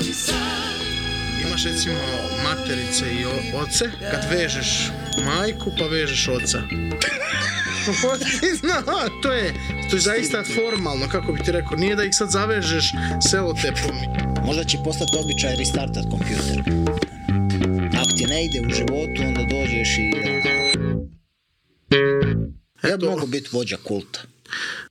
Imaš recimo materice i oce, kad vežeš majku pa vežeš oca. To je zaista formalno, kako bi ti rekao, nije da ih sad zavežeš selotepom. Možda će postati običaj restartat kompjuter. Ako ti ne ide u životu, onda dođeš i... Ja bi mogu biti vođa kulta.